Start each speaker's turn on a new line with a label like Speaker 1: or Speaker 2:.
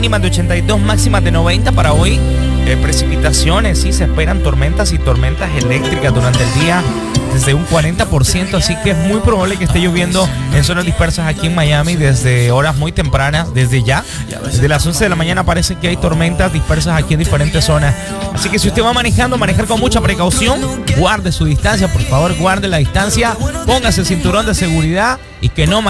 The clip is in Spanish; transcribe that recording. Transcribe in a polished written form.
Speaker 1: mínimas de 82, máximas de 90 para hoy. Precipitaciones, sí, se esperan tormentas y tormentas eléctricas durante el día, desde un 40%, así que es muy probable que esté lloviendo en zonas dispersas aquí en Miami desde horas muy tempranas, desde ya. Desde las 11 de la mañana parece que hay tormentas dispersas aquí en diferentes zonas. Así que si usted va manejando, manejar con mucha precaución, guarde su distancia, por favor, guarde la distancia, póngase el cinturón de seguridad y que no maneje